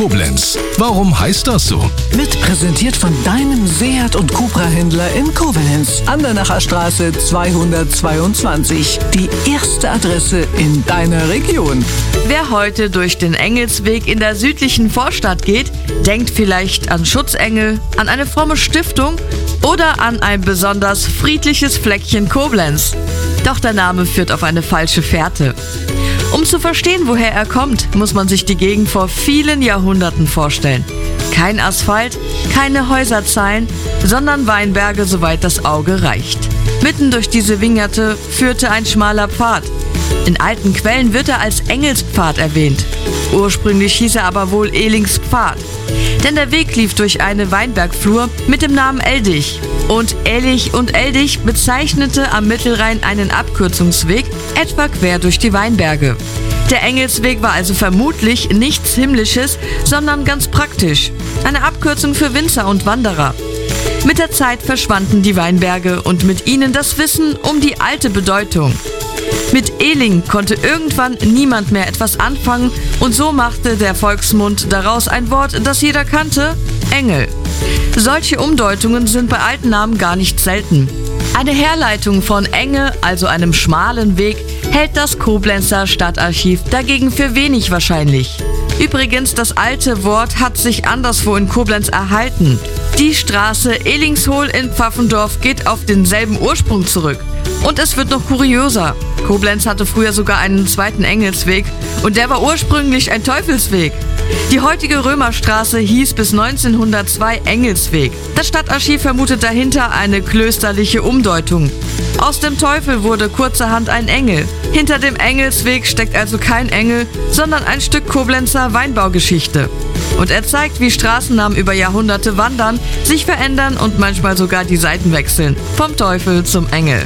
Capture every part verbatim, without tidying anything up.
Koblenz. Warum heißt das so? Wird präsentiert von deinem Seat und Cupra-Händler in Koblenz. Andernacher Straße zweihundertzweiundzwanzig. Die erste Adresse in deiner Region. Wer heute durch den Engelsweg in der südlichen Vorstadt geht, denkt vielleicht an Schutzengel, an eine fromme Stiftung oder an ein besonders friedliches Fleckchen Koblenz. Doch der Name führt auf eine falsche Fährte. Um zu verstehen, woher er kommt, muss man sich die Gegend vor vielen Jahrhunderten vorstellen. Kein Asphalt, keine Häuserzeilen, sondern Weinberge, soweit das Auge reicht. Mitten durch diese Wingerte führte ein schmaler Pfad. In alten Quellen wird er als Engelspfad erwähnt. Ursprünglich hieß er aber wohl Elingspfad. Denn der Weg lief durch eine Weinbergflur mit dem Namen Eldich. Und Ellich und Eldich bezeichnete am Mittelrhein einen Abkürzungsweg, etwa quer durch die Weinberge. Der Engelsweg war also vermutlich nichts Himmlisches, sondern ganz praktisch. Eine Abkürzung für Winzer und Wanderer. Mit der Zeit verschwanden die Weinberge und mit ihnen das Wissen um die alte Bedeutung. Mit Eling konnte irgendwann niemand mehr etwas anfangen und so machte der Volksmund daraus ein Wort, das jeder kannte: Engel. Solche Umdeutungen sind bei alten Namen gar nicht selten. Eine Herleitung von Enge, also einem schmalen Weg, hält das Koblenzer Stadtarchiv dagegen für wenig wahrscheinlich. Übrigens, das alte Wort hat sich anderswo in Koblenz erhalten. Die Straße Elingshohl in Pfaffendorf geht auf denselben Ursprung zurück. Und es wird noch kurioser. Koblenz hatte früher sogar einen zweiten Engelsweg und der war ursprünglich ein Teufelsweg. Die heutige Römerstraße hieß bis neunzehnhundertzwei Engelsweg. Das Stadtarchiv vermutet dahinter eine klösterliche Umdeutung. Aus dem Teufel wurde kurzerhand ein Engel. Hinter dem Engelsweg steckt also kein Engel, sondern ein Stück Koblenzer Weinbaugeschichte. Und er zeigt, wie Straßennamen über Jahrhunderte wandern, sich verändern und manchmal sogar die Seiten wechseln. Vom Teufel zum Engel.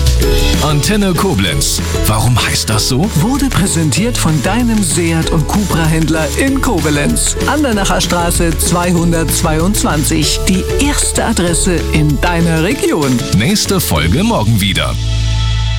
Antenne Koblenz. Warum heißt das so? Wurde präsentiert von deinem Seat und Cupra-Händler in Koblenz. Andernacher Straße zweihundertzweiundzwanzig. Die erste Adresse in deiner Region. Nächste Folge morgen wieder.